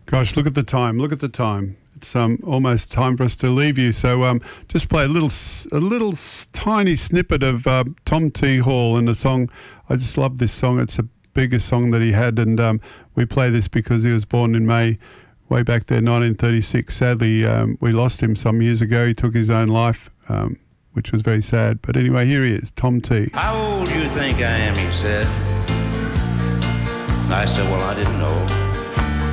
Gosh, look at the time. Look at the time. It's almost time for us to leave you. So just play a little tiny snippet of Tom T. Hall and the song. I just love this song. It's the biggest song that he had, and we play this because he was born in May, way back there, 1936. Sadly, we lost him some years ago. He took his own life, which was very sad. But anyway, here he is, Tom T. How old you think I am, he said. And I said, well, I didn't know.